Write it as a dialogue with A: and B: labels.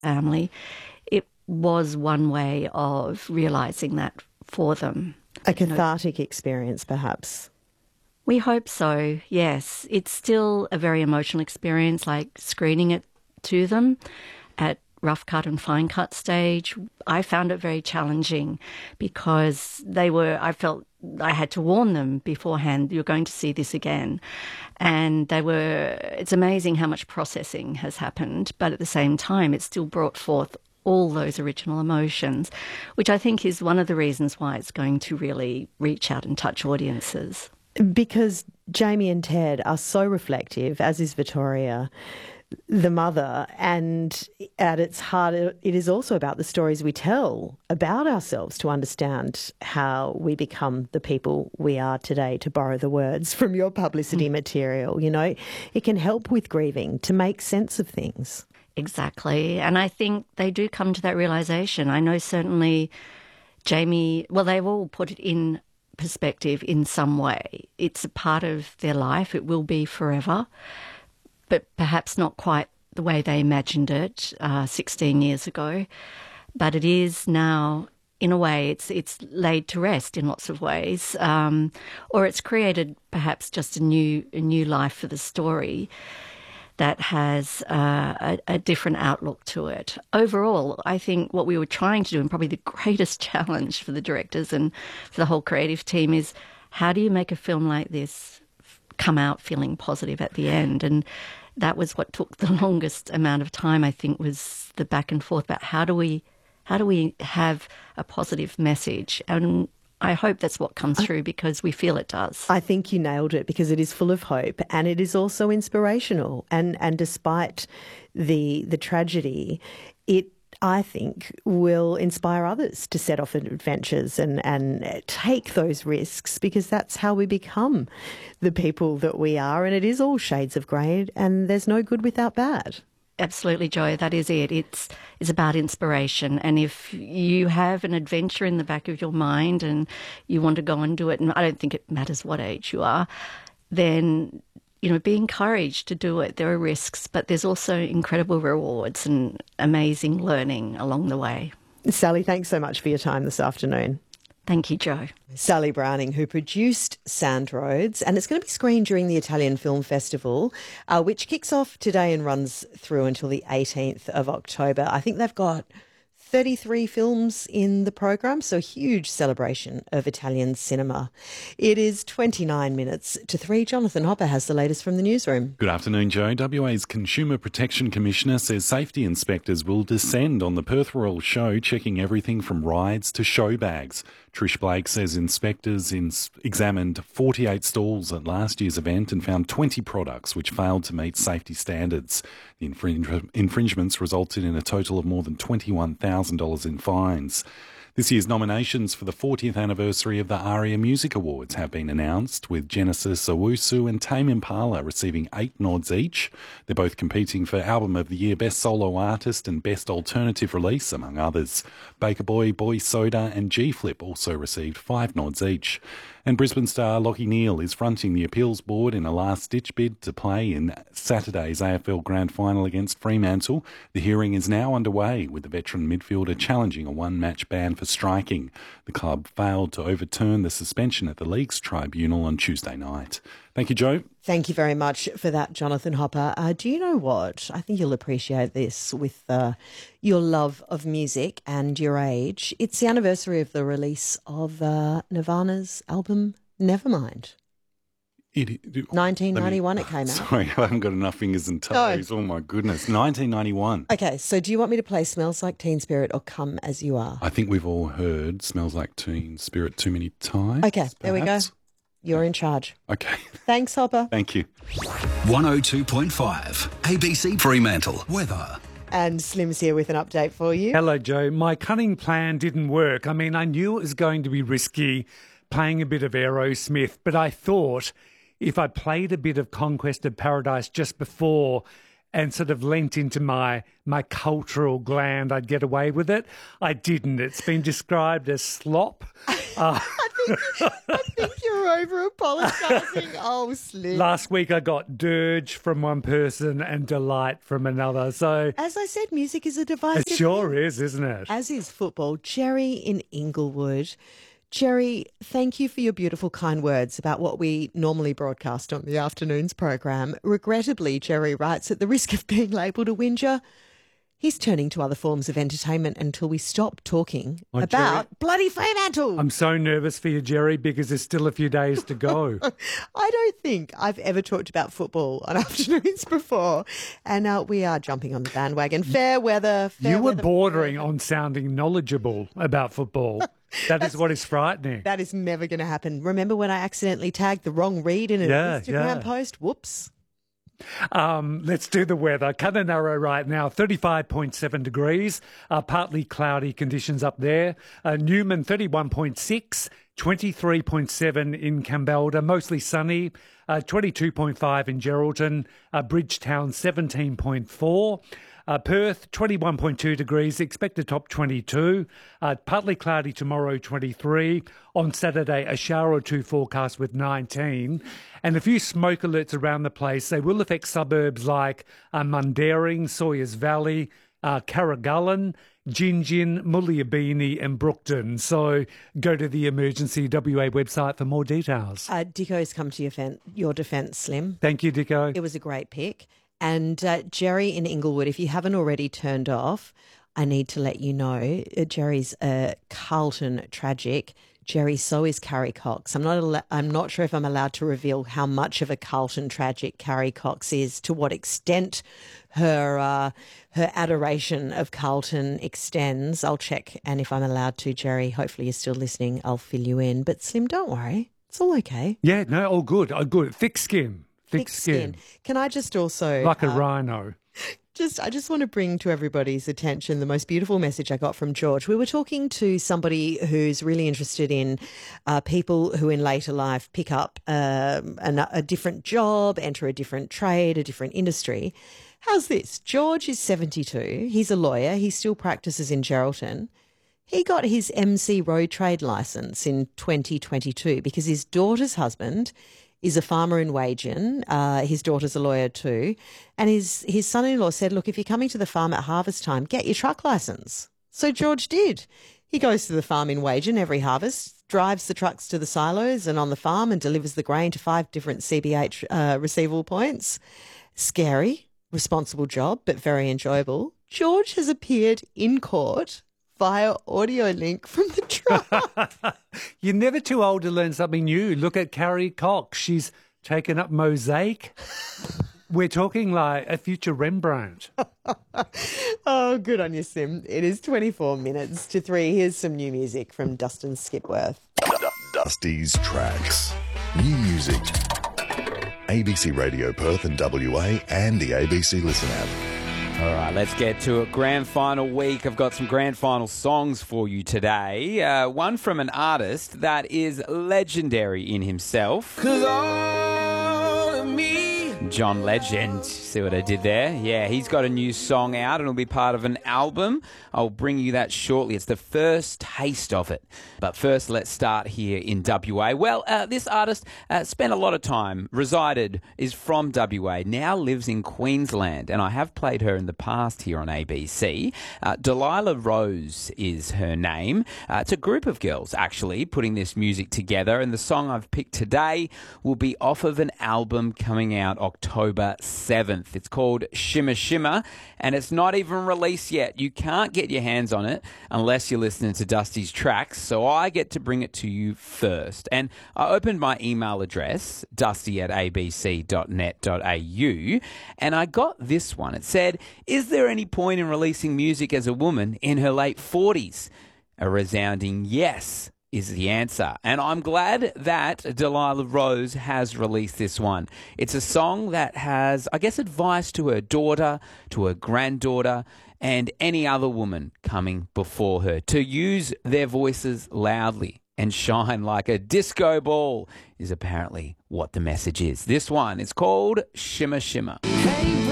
A: family, it was one way of realising that for them.
B: A cathartic experience, perhaps.
A: We hope so, yes. It's still a very emotional experience, like screening it to them at rough cut and fine cut stage. I found it very challenging because I felt I had to warn them beforehand, you're going to see this again. And it's amazing how much processing has happened, but at the same time, it still brought forth all those original emotions, which I think is one of the reasons why it's going to really reach out and touch audiences.
B: Because Jamie and Ted are so reflective, as is Victoria, the mother, and at its heart, it is also about the stories we tell about ourselves to understand how we become the people we are today, to borrow the words from your publicity material. You know, it can help with grieving, to make sense of things.
A: Exactly. And I think they do come to that realisation. I know certainly Jamie, well, they've all put it in perspective in some way. It's a part of their life. It will be forever, but perhaps not quite the way they imagined it 16 years ago. But it is now, in a way, it's laid to rest in lots of ways, or it's created perhaps just a new life for the story that has a different outlook to it. Overall, I think what we were trying to do, and probably the greatest challenge for the directors and for the whole creative team, is how do you make a film like this come out feeling positive at the end? And that was what took the longest amount of time, I think, was the back and forth about how do we have a positive message? And I hope that's what comes through, because we feel it does.
B: I think you nailed it, because it is full of hope and it is also inspirational. And despite the tragedy, it, I think, will inspire others to set off on adventures and take those risks, because that's how we become the people that we are. And it is all shades of grey, and there's no good without bad.
A: Absolutely, Jo, that is it. It's about inspiration. And if you have an adventure in the back of your mind and you want to go and do it, and I don't think it matters what age you are, then, you know, be encouraged to do it. There are risks, but there's also incredible rewards and amazing learning along the way.
B: Sally, thanks so much for your time this afternoon.
A: Thank you, Jo.
B: Sally Browning, who produced Sandroads, and it's going to be screened during the Italian Film Festival, which kicks off today and runs through until the 18th of October. I think they've got 33 films in the program, so a huge celebration of Italian cinema. It is 29 minutes to 3. Jonathan Hopper has the latest from the newsroom.
C: Good afternoon, Jo. WA's Consumer Protection Commissioner says safety inspectors will descend on the Perth Royal Show, checking everything from rides to show bags. Trish Blake says inspectors examined 48 stalls at last year's event and found 20 products which failed to meet safety standards. The infringements resulted in a total of more than $21,000 in fines. This year's nominations for the 40th anniversary of the ARIA Music Awards have been announced, with Genesis Owusu and Tame Impala receiving 8 nods each. They're both competing for Album of the Year, Best Solo Artist and Best Alternative Release, among others. Baker Boy, Boy Soda and G-Flip also received 5 nods each. And Brisbane star Lockie Neal is fronting the appeals board in a last-ditch bid to play in Saturday's AFL Grand Final against Fremantle. The hearing is now underway, with the veteran midfielder challenging a one-match ban for striking. The club failed to overturn the suspension at the league's tribunal on Tuesday night. Thank you, Jo.
B: Thank you very much for that, Jonathan Hopper. Do you know what? I think you'll appreciate this with your love of music and your age. It's the anniversary of the release of Nirvana's album Nevermind. 1991 it came out.
C: Sorry, I haven't got enough fingers and toes. Oh, my goodness. 1991.
B: Okay, so do you want me to play Smells Like Teen Spirit or Come As You Are?
C: I think we've all heard Smells Like Teen Spirit too many times.
B: Okay, there we go. You're in charge.
C: Okay.
B: Thanks, Hopper.
C: Thank you.
D: 102.5 ABC Fremantle. Weather.
B: And Slim's here with an update for you.
E: Hello, Jo. My cunning plan didn't work. I mean, I knew it was going to be risky playing a bit of Aerosmith, but I thought if I played a bit of Conquest of Paradise just before and sort of lent into my cultural gland, I'd get away with it. I didn't. It's been described as slop.
B: I I think you're over-apologising. Oh, Slim.
E: Last week I got dirge from one person and delight from another. So
B: As I said, music is a divisive
E: it sure is, isn't it?
B: as is football. Jerry in Inglewood. Jerry, thank you for your beautiful, kind words about what we normally broadcast on the afternoons program. Regrettably, Jerry writes, at the risk of being labelled a whinger, he's turning to other forms of entertainment until we stop talking about
E: Jerry,
B: bloody Fremantle.
E: I'm so nervous for you, Jerry, because there's still a few days to go.
B: I don't think I've ever talked about football on afternoons before, and we are jumping on the bandwagon. Fair weather.
E: You were bordering on sounding knowledgeable about football. That is what is frightening.
B: That is never going to happen. Remember when I accidentally tagged the wrong read in an Instagram post? Whoops.
E: Let's do the weather. Kununurra right now, 35.7 degrees, partly cloudy conditions up there. Newman, 31.6, 23.7 in Kambalda, mostly sunny, 22.5 in Geraldton, Bridgetown, 17.4. Perth, 21.2 degrees, expected top 22. Partly cloudy tomorrow, 23. On Saturday, a shower or two forecast with 19. And a few smoke alerts around the place. They will affect suburbs like Mundaring, Sawyers Valley, Carragullen, Gingin, Mulliabini and Brookton. So go to the Emergency WA website for more details.
B: Dicko's come to your defence, Slim.
E: Thank you, Dicko.
B: It was a great pick. And Jerry in Inglewood, if you haven't already turned off, I need to let you know, Jerry's a Carlton tragic. Jerry, so is Carrie Cox. I'm not sure if I'm allowed to reveal how much of a Carlton tragic Carrie Cox is, to what extent her adoration of Carlton extends. I'll check, and if I'm allowed to, Jerry, hopefully you're still listening, I'll fill you in. But Slim, don't worry. It's all okay.
E: Yeah, no, all good. All good. Thick skin. Thick skin.
B: Can I just also...
E: Like a rhino.
B: I just want to bring to everybody's attention the most beautiful message I got from George. We were talking to somebody who's really interested in people who in later life pick up a different job, enter a different trade, a different industry. How's this? George is 72. He's a lawyer. He still practices in Geraldton. He got his MC road trade licence in 2022 because his daughter's husband is a farmer in Wagen. His daughter's a lawyer too. And his son-in-law said, look, if you're coming to the farm at harvest time, get your truck licence. So George did. He goes to the farm in Wagen every harvest, drives the trucks to the silos and on the farm and delivers the grain to 5 different CBH receivable points. Scary, responsible job, but very enjoyable. George has appeared in court via audio link from the truck.
E: You're never too old to learn something new. Look at Carrie Cox. She's taken up mosaic. We're talking like a future Rembrandt.
B: Oh, good on you, Sim. It is 24 minutes to 3. Here's some new music from Dustin Skipworth.
F: Dusty's Tracks. New music. ABC Radio Perth and WA and the ABC Listen app.
G: All right, let's get to it. Grand final week. I've got some grand final songs for you today. One from an artist that is legendary in himself. 'Cause all of me. John Legend. See what I did there? Yeah, he's got a new song out and it'll be part of an album. I'll bring you that shortly. It's the first taste of it. But first, let's start here in WA. Well, this artist spent a lot of time, is from WA, now lives in Queensland, and I have played her in the past here on ABC. Delilah Rose is her name. It's a group of girls, actually, putting this music together, and the song I've picked today will be off of an album coming out October 7th. It's called Shimmer Shimmer, and it's not even released yet. You can't get your hands on it unless you're listening to Dusty's Tracks, so I get to bring it to you first. And I opened my email address, dusty@abc.net.au, and I got this one. It said, is there any point in releasing music as a woman in her late 40s? A resounding yes is the answer. And I'm glad that Delilah Rose has released this one. It's a song that has, I guess, advice to her daughter, to her granddaughter, and any other woman coming before her to use their voices loudly and shine like a disco ball is apparently what the message is. This one is called Shimmer Shimmer.
H: Hey,